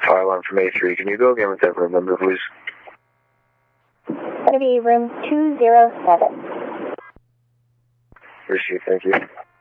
Fire alarm from A3. Can you go again with that room number, please? Going to be room 207. Appreciate it. Thank you.